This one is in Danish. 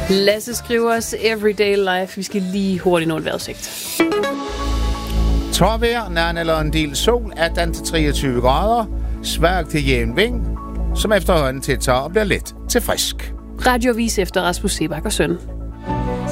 Lasse skriver os Everyday Life. Vi skal lige hurtigt nå en vejrudsigt. Tørvejr, nær eller en del sol, 18-23 grader. Svag til jævn vind, som efterhånden tiltager og bliver let til frisk. Radioavis efter Rasmus Seebach og Søn.